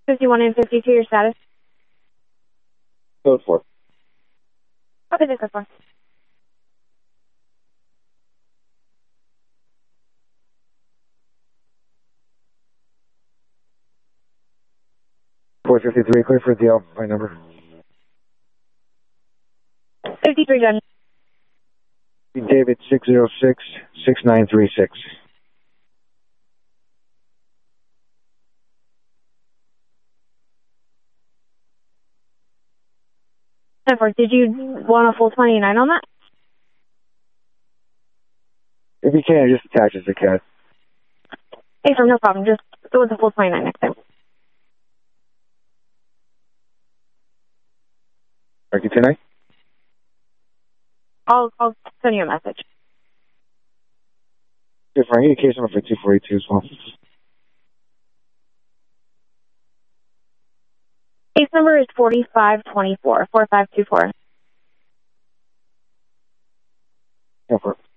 51 and 52, your status? Code 4. Okay, that's code 4. .453, clear for DL, my number. 53 done. David 606-6936. Did you want a full 29 on that? If you can, just attach as a cat. Hey, sir, no problem. Just go with the full 29 next time. Arky tonight? I'll send you a message. Good, I need a case number for 2482 as well. Case number is 4524, 4524. Yeah,